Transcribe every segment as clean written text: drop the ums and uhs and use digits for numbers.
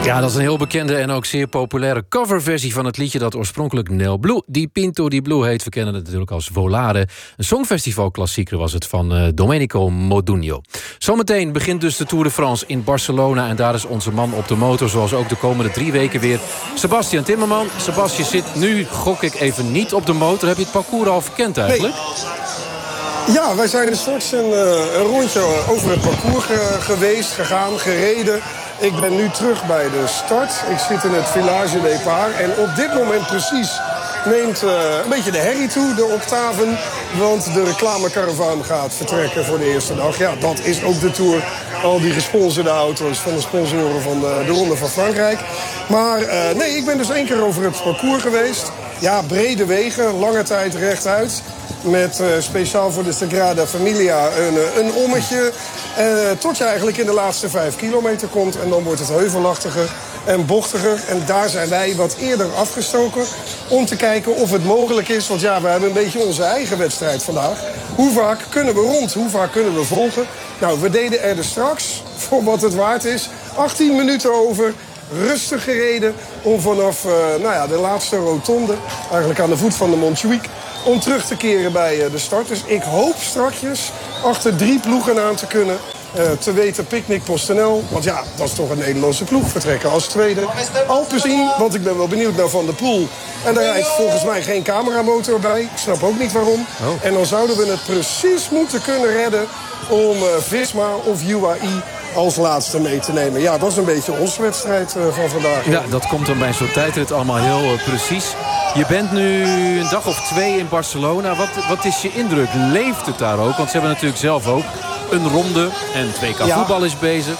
Ja, dat is een heel bekende en ook zeer populaire coverversie van het liedje dat oorspronkelijk Nel Blue, Di Pinto Di Blue heet. We kennen het natuurlijk als Volare. Een songfestivalklassieker was het van Domenico Modugno. Zometeen begint dus de Tour de France in Barcelona en daar is onze man op de motor, zoals ook de komende 3 weken weer, Sebastian Timmerman. Sebastian zit nu, gok ik even, niet op de motor. Heb je het parcours al verkend eigenlijk? Nee. Ja, wij zijn straks een rondje over het parcours gegaan, gereden. Ik ben nu terug bij de start. Ik zit in het Village Départ. En op dit moment precies neemt een beetje de herrie toe, de octaven. Want de reclamekaravaan gaat vertrekken voor de eerste dag. Ja, dat is ook de Tour. Al die gesponsorde auto's van de sponsoren van de Ronde van Frankrijk. Maar nee, ik ben dus 1 keer over het parcours geweest. Ja, brede wegen, lange tijd rechtuit. Met speciaal voor de Sagrada Familia een ommetje. Tot je eigenlijk in de laatste 5 kilometer komt. En dan wordt het heuvelachtiger en bochtiger. En daar zijn wij wat eerder afgestoken. Om te kijken of het mogelijk is. Want ja, we hebben een beetje onze eigen wedstrijd vandaag. Hoe vaak kunnen we rond? Hoe vaak kunnen we volgen? Nou, we deden er straks, voor wat het waard is, 18 minuten over. Rustig gereden om vanaf de laatste rotonde, eigenlijk aan de voet van de Montjuïc, om terug te keren bij de start. Dus ik hoop strakjes achter 3 ploegen aan te kunnen. Te weten Picnic PostNL. Want ja, dat is toch een Nederlandse ploeg. Vertrekken als tweede. Alpecin, want ik ben wel benieuwd naar Van der Poel. En daar rijdt volgens mij geen cameramotor bij. Ik snap ook niet waarom. Oh. En dan zouden we het precies moeten kunnen redden om Visma of UAE als laatste mee te nemen. Ja, dat is een beetje onze wedstrijd van vandaag. Ja, dat komt dan bij zo'n tijdrit allemaal heel precies. Je bent nu een dag of 2 in Barcelona. Wat is je indruk? Leeft het daar ook? Want ze hebben natuurlijk zelf ook een ronde en 2K voetbal is bezig.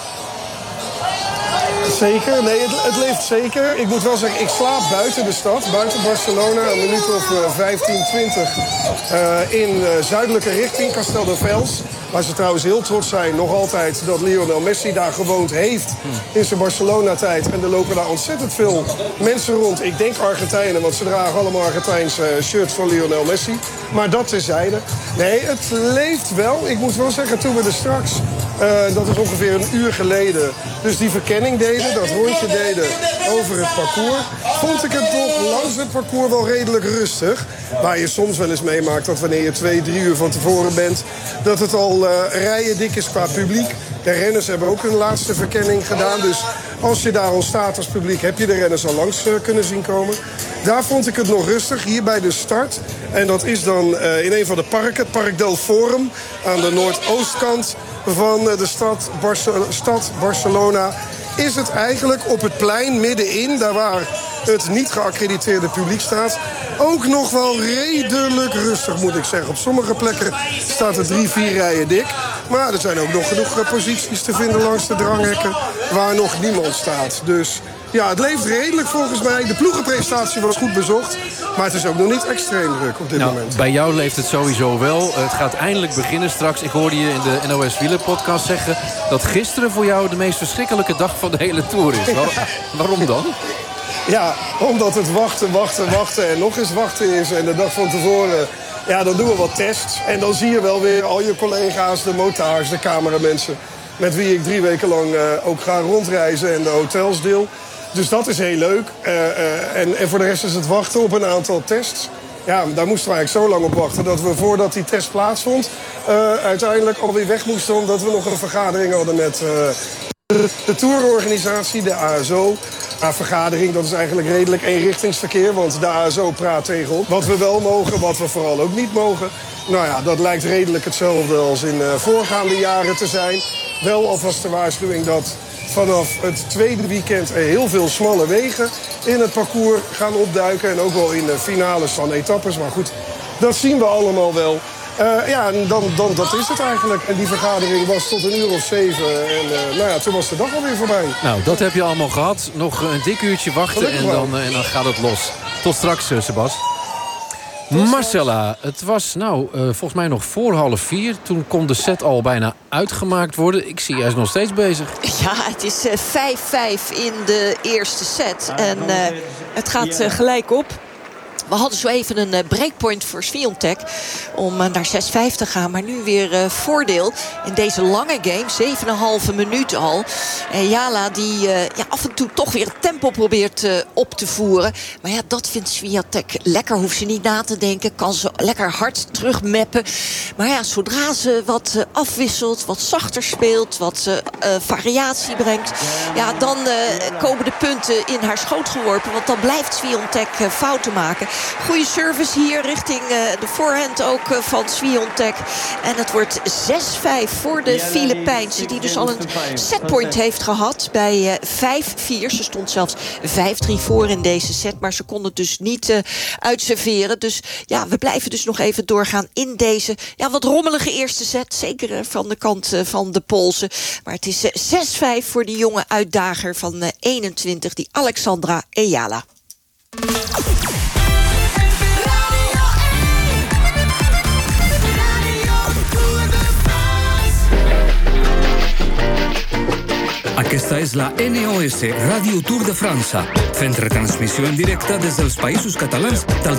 Zeker, nee, het leeft zeker. Ik moet wel zeggen, ik slaap buiten de stad, buiten Barcelona, een minuut of 15, 20 in zuidelijke richting, Castelldefels. Waar ze trouwens heel trots zijn, nog altijd, dat Lionel Messi daar gewoond heeft in zijn Barcelona-tijd. En er lopen daar ontzettend veel mensen rond. Ik denk Argentijnen, want ze dragen allemaal Argentijnse shirts van Lionel Messi. Maar dat terzijde. Nee, het leeft wel. Ik moet wel zeggen, toen we er straks, dat is ongeveer een uur geleden, dus die verkenning deden, dat rondje deden over het parcours, vond ik het toch langs het parcours wel redelijk rustig. Waar je soms wel eens meemaakt dat wanneer je 2-3 uur van tevoren bent, dat het al rijen dik is qua publiek. De renners hebben ook hun laatste verkenning gedaan. Dus als je daar al staat als publiek, heb je de renners al langs kunnen zien komen. Daar vond ik het nog rustig, hier bij de start. En dat is dan in een van de parken, het Parc del Forum, aan de noordoostkant van de stad Barcelona. Is het eigenlijk op het plein middenin, daar waar het niet geaccrediteerde publiek staat, ook nog wel redelijk rustig, moet ik zeggen. Op sommige plekken staat er 3-4 rijen dik. Maar er zijn ook nog genoeg posities te vinden langs de dranghekken waar nog niemand staat. Dus ja, het leeft redelijk volgens mij. De ploegenprestatie was goed bezocht. Maar het is ook nog niet extreem druk op dit moment. Bij jou leeft het sowieso wel. Het gaat eindelijk beginnen straks. Ik hoorde je in de NOS Wielerpodcast zeggen dat gisteren voor jou de meest verschrikkelijke dag van de hele Tour is. Waarom dan? Ja, omdat het wachten en nog eens wachten is. En de dag van tevoren, ja, dan doen we wat tests. En dan zie je wel weer al je collega's, de motards, de cameramenssen, met wie ik 3 weken lang ook ga rondreizen en de hotels deel. Dus dat is heel leuk. En voor de rest is het wachten op een aantal tests. Ja, daar moesten we eigenlijk zo lang op wachten dat we voordat die test plaatsvond uiteindelijk alweer weg moesten, omdat we nog een vergadering hadden met de tourorganisatie, de ASO. Vergadering, dat is eigenlijk redelijk eenrichtingsverkeer, want de ASO praat tegen ons. Wat we wel mogen, wat we vooral ook niet mogen. Nou ja, dat lijkt redelijk hetzelfde als in voorgaande jaren te zijn. Wel alvast de waarschuwing dat vanaf het tweede weekend er heel veel smalle wegen in het parcours gaan opduiken. En ook wel in de finales van etappes. Maar goed, dat zien we allemaal wel. Ja, en dan dat is het eigenlijk. En die vergadering was tot 7:00. En toen was de dag alweer voorbij. Nou, dat heb je allemaal gehad. Nog een dik uurtje wachten en dan gaat het los. Tot straks, Sebas. Marcella, het was volgens mij nog voor 3:30. Toen kon de set al bijna uitgemaakt worden. Ik zie, hij is nog steeds bezig. Ja, het is 5-5 in de eerste set. En het gaat gelijk op. We hadden zo even een breakpoint voor Swiatek om naar 6-5 te gaan. Maar nu weer voordeel in deze lange game. 7,5 minuut al. En Jala die af en toe toch weer het tempo probeert op te voeren. Maar ja, dat vindt Swiatek lekker. Hoeft ze niet na te denken. Kan ze lekker hard terugmappen. Maar ja, zodra ze wat afwisselt, wat zachter speelt, wat variatie brengt, ja, dan komen de punten in haar schoot geworpen. Want dan blijft Swiatek fouten maken. Goede service hier richting de voorhand ook van Swiatek. En het wordt 6-5 voor de Filipijnse, die dus al een setpoint heeft gehad bij 5-4. Ze stond zelfs 5-3 voor in deze set, maar ze kon het dus niet uitserveren. Dus ja, we blijven dus nog even doorgaan in deze wat rommelige eerste set. Zeker van de kant van de Poolse. Maar het is 6-5 voor die jonge uitdager van 21, die Alexandra Ejala. Aquesta és la NOS, Radio Tour de França, fent retransmissió en directe des dels Països Catalans del